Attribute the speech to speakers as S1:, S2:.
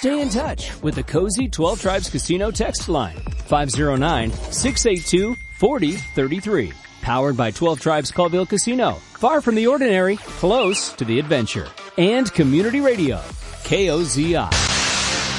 S1: Stay in touch with the Cozy 12 Tribes Casino text line, 509-682-4033. Powered by 12 Tribes Colville Casino. Far from the ordinary, close to the adventure. And Community Radio, KOZI.